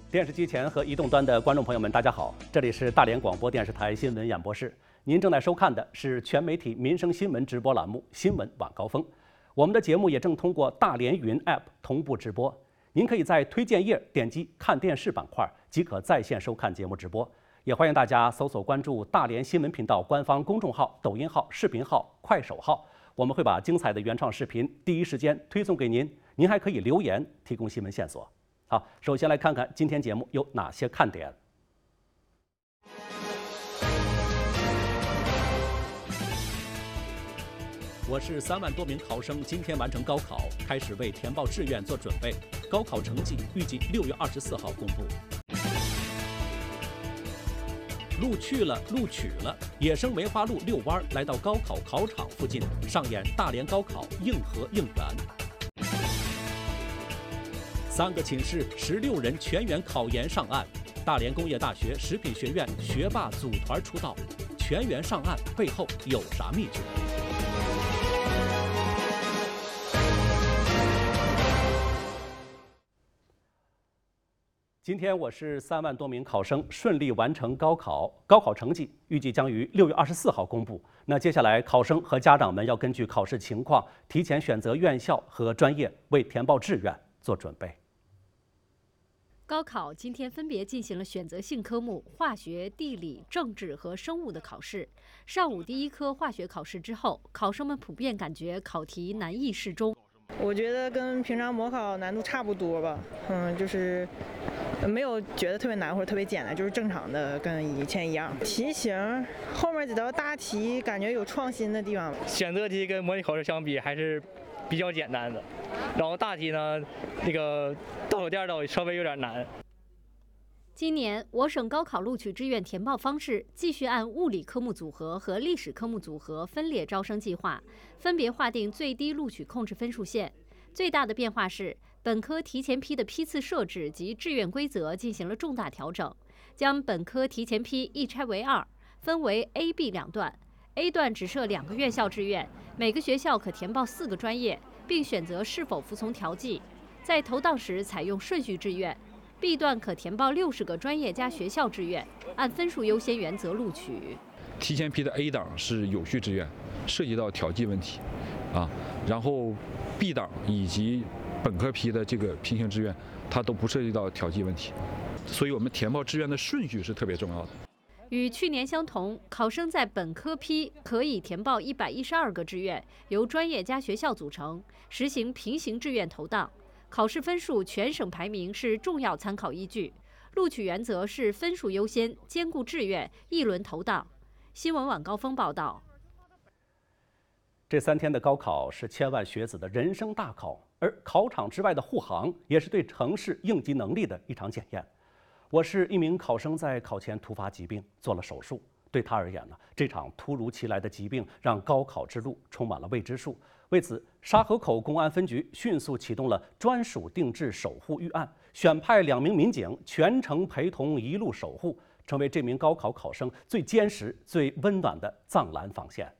电视机前和移动端的观众朋友们，大家好，这里是大连广播电视台新闻演播室。您正在收看的是全媒体民生新闻直播栏目《新闻晚高峰》。我们的节目也正通过大连云 App 同步直播。您可以在推荐页点击看电视板块，即可在线收看节目直播。也欢迎大家搜索关注大连新闻频道官方公众号、抖音号、视频号、快手号，我们会把精彩的原创视频第一时间推送给您。您还可以留言提供新闻线索。好，首先来看看今天节目有哪些看点。我市3万多名考生今天完成高考，开始为填报志愿做准备。高考成绩预计6月24号公布。路去了，路取了，野生梅花鹿遛弯来到高考考场附近，上演大连高考硬核应援。3个寝室16人全员考研上岸，大连工业大学食品学院学霸组团出道，全员上岸背后有啥秘诀？今天我市3万多名考生顺利完成高考，高考成绩预计将于6月24号公布。那接下来，考生和家长们要根据考试情况，提前选择院校和专业，为填报志愿做准备。 高考今天分别进行了选择性科目化学、地理、政治和生物的考试。上午第一科化学考试之后，考生们普遍感觉考题难易适中。 我觉得跟平常模考难度差不多吧，就是没有觉得特别难或者特别简单，就是正常的，跟以前一样。题型后面几道大题感觉有创新的地方。 选择题跟模拟考试相比还是比较简单的，然后大题呢，那个倒数第2道稍微有点难。 今年我省高考录取志愿填报方式继续按物理科目组合和历史科目组合分列招生计划，分别划定最低录取控制分数线。最大的变化是，本科提前批的批次设置及志愿规则进行了重大调整，将本科提前批一拆为2，分为 A、B 两段。A 段只设2个院校志愿，每个学校可填报4个专业，并选择是否服从调剂。在投档时采用顺序志愿。B 段可填报60个专业加学校志愿，按分数优先原则录取。 提前批的 A 档是有序志愿，涉及到调剂问题，然后 B 档以及本科批的这个平行志愿，它都不涉及到调剂问题，所以我们填报志愿的顺序是特别重要的。 与去年相同，考生在本科批可以填报112个志愿，由专业加学校组成，实行平行志愿投档。考试分数全省排名是重要参考依据，录取原则是分数优先，兼顾志愿，一轮投档。新闻晚高峰报道。 这3天的高考是千万学子的人生大考，而考场之外的护航也是对城市应急能力的一场检验。我市一名考生在考前突发疾病做了手术，对他而言呢，这场突如其来的疾病让高考之路充满了未知数。为此，沙河口公安分局迅速启动了专属定制守护预案，选派2名民警全程陪同一路守护，成为这名高考考生最坚实、最温暖的藏蓝防线。